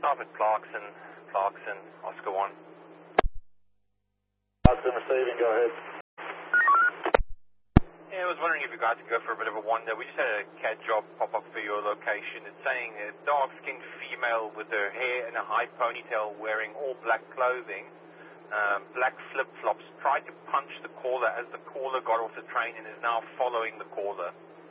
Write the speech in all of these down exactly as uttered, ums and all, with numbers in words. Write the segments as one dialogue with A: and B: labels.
A: Staff at Clarkson, Clarkson, Oscar one.
B: Clarkson receiving, go ahead.
A: Yeah, I was wondering if you guys could go for a bit of a wander. We just had a C A D job pop up for your location. It's saying a dark-skinned female with her hair in a high ponytail wearing all black clothing, um, black flip-flops, tried to punch the caller as the caller got off the train and is now following the caller.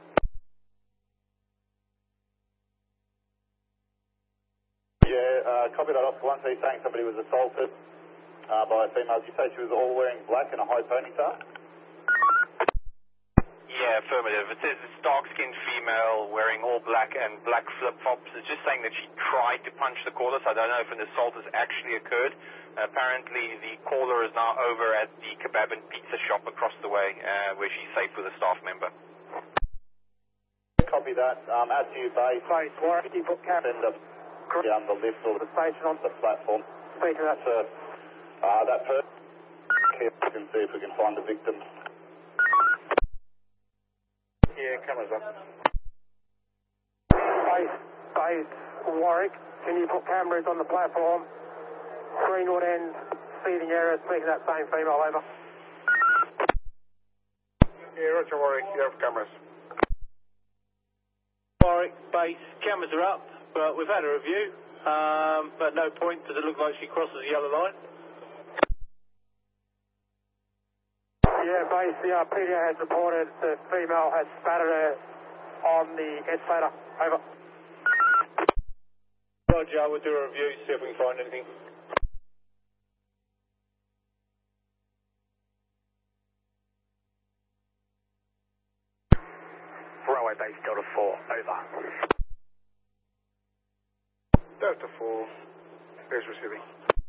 B: Yeah, uh, copy that, Oscar one. So he's saying somebody was assaulted uh, by a female. Did you say she was all wearing black and a high ponytail?
A: Yeah, affirmative. It says this dark-skinned female wearing all black and black flip-flops. It's just saying that she tried to punch the caller, so I don't know if an assault has actually occurred. Uh, apparently, the caller is now over at the kebab and pizza shop across the way, uh, where she's safe with a staff member.
B: Copy that. Um, as to you, base.
C: Base, Warwick, you put cap
B: Send up down the lift or
C: the station on
B: the platform.
C: Speak to that.
B: So, uh, that person, we can see if we can find the victim. Yeah, cameras up.
C: Base, base, Warwick, can you put cameras on the platform? Greenwood end, seating area, speaking to that same female, over.
B: Yeah, Roger Warwick, you have cameras.
D: Warwick, base, cameras are up, but we've had a review, um, but no point, does it look like she crosses the yellow line?
C: Yeah, base, the uh, P D A has reported the female has spattered her on the escalator, over.
D: Roger, we'll do a review, see if we can find anything.
C: Railway base, Delta four, over.
B: Delta four, who's receiving?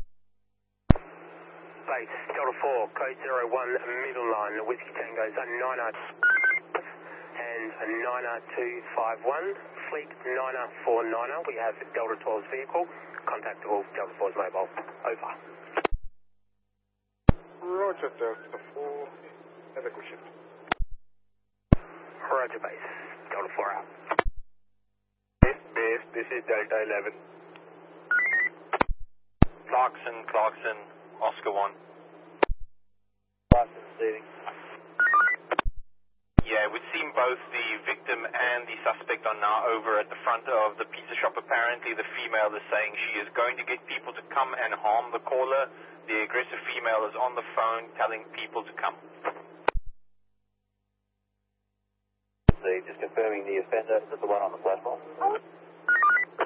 C: Base, Delta four, code zero one, middle line, Whiskey Tango, niner and niner two five one, fleet niner four niner, we have Delta twelve's vehicle, contactable Delta four's mobile, over.
B: Roger, Delta four, have a good shift.
C: Roger base, Delta four out.
B: Base, base, this is Delta eleven.
A: Clarkson, Clarkson, Oscar one.
B: Clarkson receiving.
A: Yeah, it would seem both the victim and the suspect are now over at the front of the pizza shop. Apparently, the female is saying she is going to get people to come and harm the caller. The aggressive female is on the phone telling people to come.
B: Just confirming the offender is the one on the platform.